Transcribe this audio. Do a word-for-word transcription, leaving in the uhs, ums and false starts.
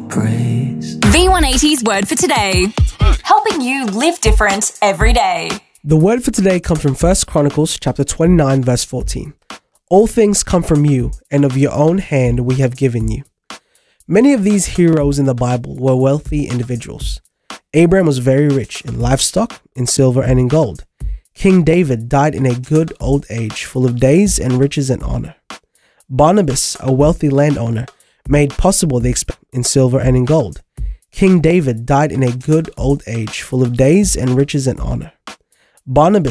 praise. V one eighty's word for today. Helping you live different every day. The word for today comes from First Chronicles chapter twenty-nine, verse fourteen. All things come from you, and of your own hand we have given you. Many of these heroes in the Bible were wealthy individuals. Abraham was very rich in livestock, in silver, and in gold. King David died in a good old age, full of days and riches and honor. Barnabas, a wealthy landowner, made possible the exp- in silver and in gold. King David died in a good old age, full of days and riches and honor. Barnabas